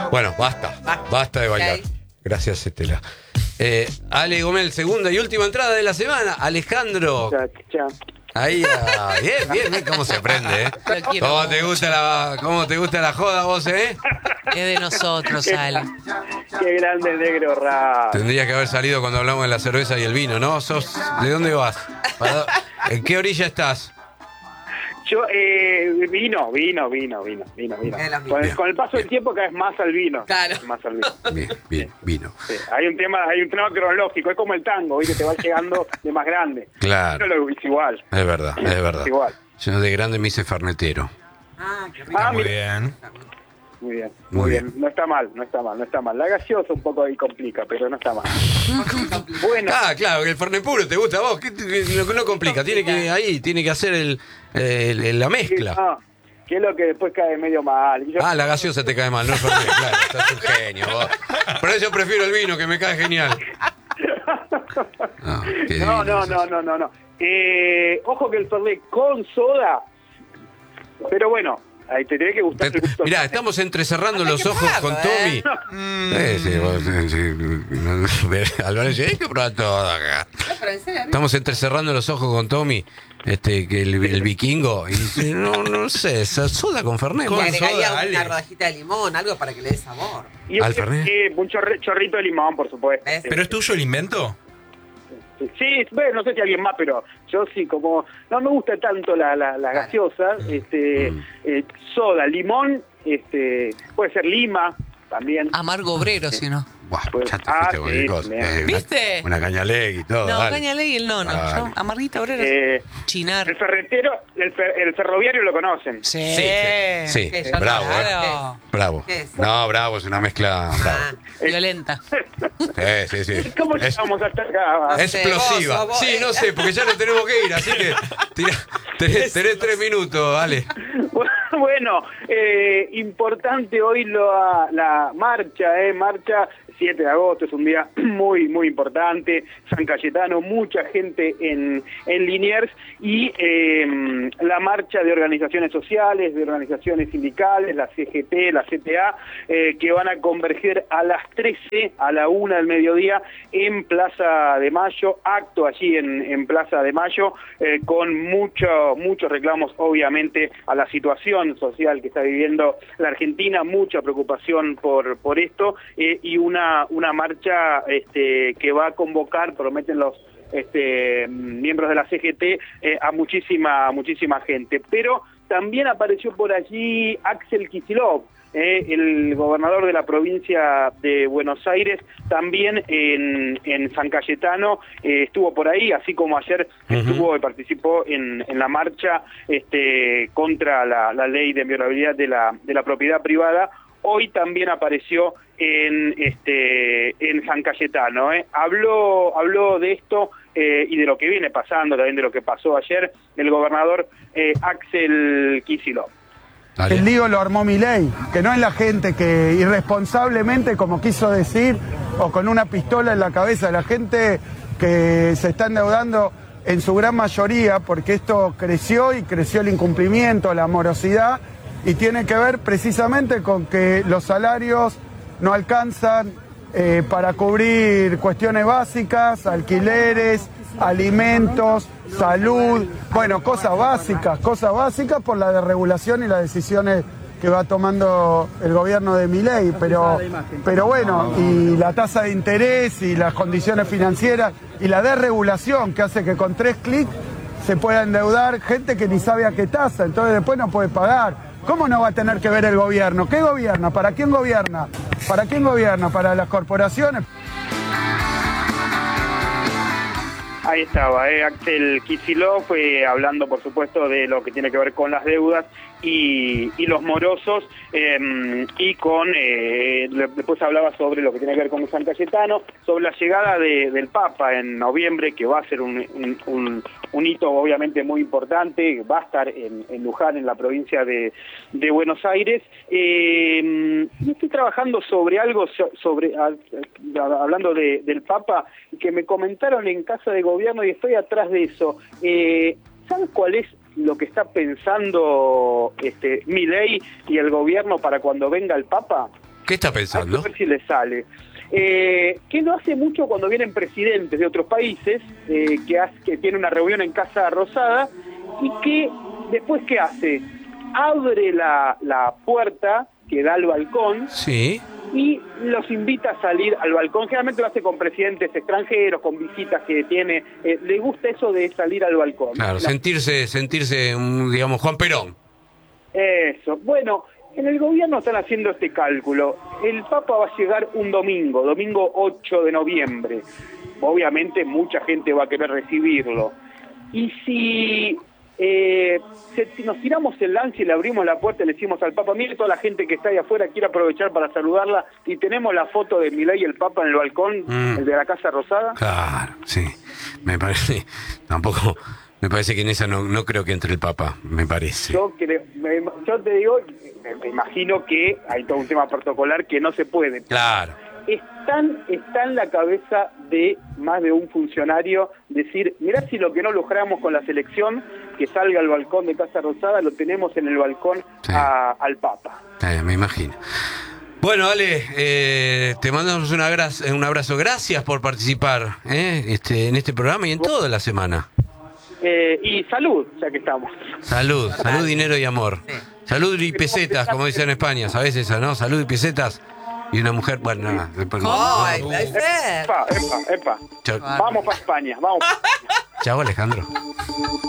Bueno, basta de bailar. Okay. Gracias, Estela. Ale Gomel, segunda y última entrada de la semana. Alejandro. Ahí, bien, cómo se aprende, ¿eh? ¿Cómo te gusta la joda vos, eh? Es de nosotros, Ale. Qué grande el negro rap. Tendría que haber salido cuando hablamos de la cerveza y el vino, ¿no? ¿De dónde vas? ¿En qué orilla estás? Yo, vino. Con el paso del tiempo cada vez más al vino. Claro. Más al vino. Bien, vino. Sí, hay un tema cronológico, es como el tango, ¿viste? Te va llegando de más grande. Claro. No lo es igual. Es verdad. Es igual. Yo de grande me hice farnetero. Qué rico. Muy bien. Muy bien. No está mal. La gaseosa un poco ahí complica, pero no está mal. Bueno. Claro, que el fernet puro te gusta a vos. No complica, tiene que hacer la mezcla. No, que es lo que después cae medio mal. La gaseosa te cae mal, no el fernet, claro, estás un genio vos. Por eso prefiero el vino, que me cae genial. No. Ojo que el fernet con soda, pero bueno, ahí te tiene que gustar el gusto. Mirá, estamos entrecerrando los ojos con Tommy. Álvarez, hay que probar todo acá. Estamos entrecerrando los ojos con Tommy, que el vikingo, y dice, no sé, soda con fernet. Le agregaría una rodajita de limón, algo para que le dé sabor. Y ¿Al fernet? Un chorrito de limón, por supuesto. ¿Ves? ¿Pero es tuyo el invento? Sí, bueno, no sé si alguien más, pero yo sí, como no me gusta tanto la gaseosa, soda, limón, puede ser lima también. Amargo obrero, si no. Buah, ya te fuiste con el coso. ¿Viste? Una cañalegui y todo. No, dale. cañalegui no. Dale. Yo, amarguita obrero. Chinar. El ferretero, el ferroviario lo conocen. Sí. Sí. Bravo, Claro. Bravo. ¿Qué es? No, bravo, es una mezcla. Violenta. Sí. ¿Cómo llegamos hasta acá? Explosiva. Vos, Sí, no sé, porque ya nos tenemos que ir, así que tenés 3 minutos, dale. Bueno, importante hoy la marcha, marcha 7 de agosto, es un día muy, muy importante. San Cayetano, mucha gente en Liniers y la marcha de organizaciones sociales, de organizaciones sindicales, la CGT, la CTA, que van a converger a las 13, a la 1 del mediodía en Plaza de Mayo, acto allí en Plaza de Mayo, con muchos reclamos, obviamente, a la situación social que está viviendo la Argentina, mucha preocupación por esto, y una marcha que va a convocar, prometen los miembros de la CGT, a muchísima gente. Pero también apareció por allí Axel Kicillof, el gobernador de la provincia de Buenos Aires, también en San Cayetano, estuvo por ahí, así como ayer estuvo y participó en la marcha contra la ley de inviolabilidad de la propiedad privada. Hoy también apareció en San Cayetano. Habló de esto y de lo que viene pasando, también de lo que pasó ayer, el gobernador Axel Kicillof. El lío lo armó Milei, que no es la gente que irresponsablemente, como quiso decir, o con una pistola en la cabeza, la gente que se está endeudando en su gran mayoría, porque esto creció y creció el incumplimiento, la morosidad, y tiene que ver precisamente con que los salarios no alcanzan para cubrir cuestiones básicas, alquileres, alimentos, salud, bueno, cosas básicas por la desregulación y las decisiones que va tomando el gobierno de Milei, pero bueno, y la tasa de interés y las condiciones financieras y la desregulación que hace que con 3 clics se pueda endeudar gente que ni sabe a qué tasa, entonces después no puede pagar. ¿Cómo no va a tener que ver el gobierno? ¿Qué gobierna? ¿Para quién gobierna? ¿Para quién gobierna? ¿Para las corporaciones? Ahí estaba, Axel Kicillof, hablando por supuesto de lo que tiene que ver con las deudas y los morosos, y después hablaba sobre lo que tiene que ver con San Cayetano, sobre la llegada del Papa en noviembre, que va a ser un hito obviamente muy importante, va a estar en Luján, en la provincia de Buenos Aires. Estoy trabajando sobre algo, hablando del Papa, que me comentaron en Casa de Gobierno y estoy atrás de eso. ¿Sabes cuál es lo que está pensando Milei y el gobierno para cuando venga el Papa? ¿Qué está pensando? A ver si le sale. Que no hace mucho cuando vienen presidentes de otros países, que tiene una reunión en Casa Rosada, y que después, ¿qué hace? Abre la puerta que da al balcón. Sí. Y los invita a salir al balcón. Generalmente lo hace con presidentes extranjeros, con visitas que tiene. Le gusta eso de salir al balcón. Claro, sentirse, digamos, Juan Perón. Eso. Bueno, en el gobierno están haciendo este cálculo. El Papa va a llegar un domingo 8 de noviembre. Obviamente mucha gente va a querer recibirlo. Y si nos tiramos el lance y le abrimos la puerta y le decimos al Papa, mire, toda la gente que está ahí afuera quiere aprovechar para saludarla, y tenemos la foto de Milei y el Papa en el balcón, el de la Casa Rosada. Claro, sí. Me parece que en esa no creo que entre el Papa, me parece. Yo te digo, me imagino que hay todo un tema protocolar que no se puede. Claro. Está en la cabeza de más de un funcionario decir, mirá, si lo que no logramos con la selección, que salga al balcón de Casa Rosada, lo tenemos en el balcón al Papa. Me imagino. Bueno, Ale, te mandamos un abrazo. Gracias por participar en este programa y en toda la semana. Y salud, ya que estamos. Salud, dinero y amor. Sí. Salud y pesetas, como dicen en España, ¿sabes esa, no? Salud y pesetas. Y una mujer, bueno, nada. Epa. Vamos para España, vamos. Chao, Alejandro.